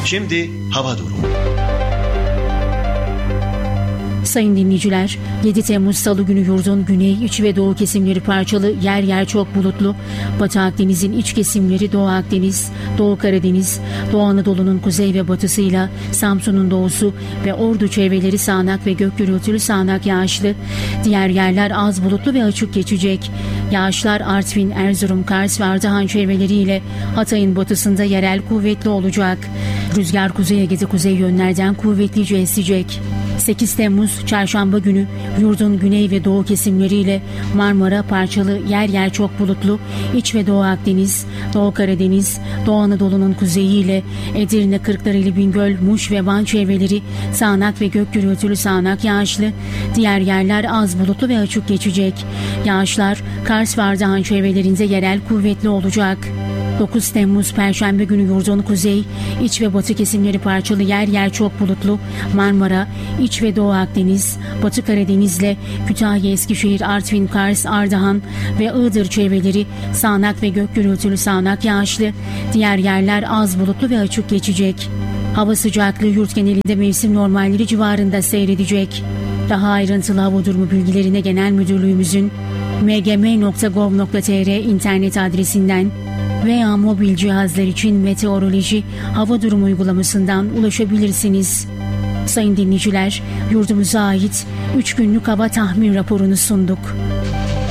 Şimdi hava durumu. Sayın dinleyiciler, 7 Temmuz Salı günü yurdun güney, iç ve doğu kesimleri parçalı, yer yer çok bulutlu. Batı Akdeniz'in iç kesimleri, Doğu Akdeniz, Doğu Karadeniz, Doğu Anadolu'nun kuzey ve batısıyla Samsun'un doğusu ve Ordu çevreleri sağanak ve gök gürültülü sağanak yağışlı. Diğer yerler az bulutlu ve açık geçecek. Yağışlar Artvin, Erzurum, Kars ve Ardahan çevreleriyle Hatay'ın batısında yerel kuvvetli olacak. Rüzgar Kuzey Ege'de kuzey yönlerden kuvvetlice esecek. 8 Temmuz Çarşamba günü yurdun güney ve doğu kesimleriyle Marmara parçalı, yer yer çok bulutlu, iç ve Doğu Akdeniz, Doğu Karadeniz, Doğu Anadolu'nun kuzeyiyle Edirne, Kırklareli, Bingöl, Muş ve Van çevreleri sağanak ve gök gürültülü sağanak yağışlı. Diğer yerler az bulutlu ve açık geçecek. Yağışlar Kars ve Ardahan çevrelerinde yerel kuvvetli olacak. 9 Temmuz Perşembe günü yurdun kuzey, iç ve batı kesimleri parçalı, yer yer çok bulutlu. Marmara, iç ve Doğu Akdeniz, Batı Karadeniz'le Kütahya, Eskişehir, Artvin, Kars, Ardahan ve Iğdır çevreleri sağanak ve gök gürültülü sağanak yağışlı. Diğer yerler az bulutlu ve açık geçecek. Hava sıcaklığı yurt genelinde mevsim normalleri civarında seyredecek. Daha ayrıntılı hava durumu bilgilerine Genel Müdürlüğümüzün mgm.gov.tr internet adresinden veya mobil cihazlar için meteoroloji hava durumu uygulamasından ulaşabilirsiniz. Sayın dinleyiciler, yurdumuza ait 3 günlük hava tahmin raporunu sunduk.